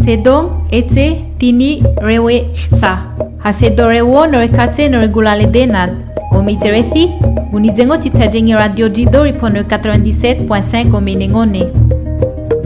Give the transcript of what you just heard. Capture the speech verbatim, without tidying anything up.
Sedong ete tini rewe sa. Hasedorewo norekate noregulale denad. Omiterethi, unizengo titajengi radio jidori pono quatre-vingt-dix-sept point cinq omenengone.